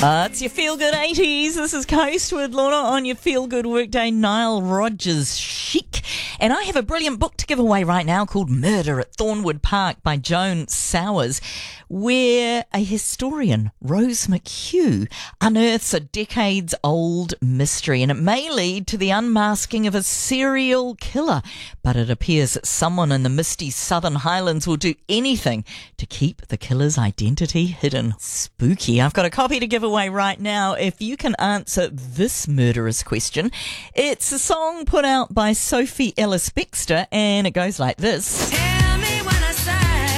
It's your Feel Good 80s. This is Coast with Lorna on your Feel Good Workday. Nile Rodgers Chic. And I have a brilliant book to give away right now called Murder at Thornwood Park by Joan Sowers, where a historian, Rose McHugh, unearths a decades-old mystery, and it may lead to the unmasking of a serial killer. But it appears that someone in the misty Southern Highlands will do anything to keep the killer's identity hidden. Spooky. I've got a copy to give away right now if you can answer this murderous question. It's a song put out by Sophie Ellis-Bextor, and it goes like this. Tell me when I say,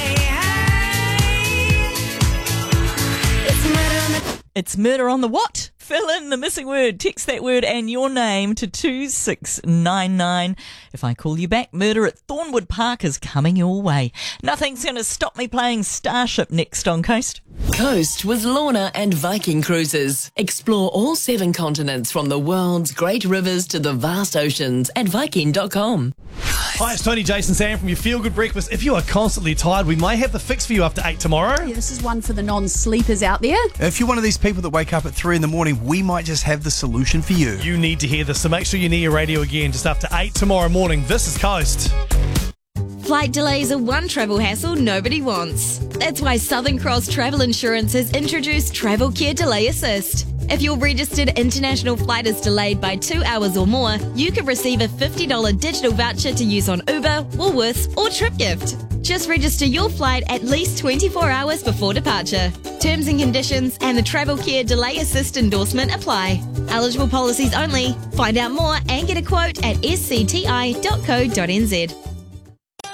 hey, it's murder on the... It's murder on the what? Fill in the missing word. Text that word and your name to 2699. If I call you back, Murder at Thornwood Park is coming your way. Nothing's going to stop me playing Starship next on Coast. Coast with Lorna and Viking Cruises. Explore all 7 continents from the world's great rivers to the vast oceans at Viking.com. Hi, it's Tony, Jason, Sam from your Feel Good Breakfast. If you are constantly tired, we may have the fix for you after 8 tomorrow. Yeah, this is one for the non-sleepers out there. If you're one of these people that wake up at 3 in the morning, we might just have the solution for you. You need to hear this, so make sure you near your radio again just after 8 tomorrow morning. This is Coast. Flight delays are one travel hassle nobody wants. That's why Southern Cross Travel Insurance has introduced Travel Care Delay Assist. If your registered international flight is delayed by 2 hours or more, you can receive a $50 digital voucher to use on Uber, Woolworths or TripGift. Just register your flight at least 24 hours before departure. Terms and conditions and the Travel Care Delay Assist endorsement apply. Eligible policies only. Find out more and get a quote at scti.co.nz.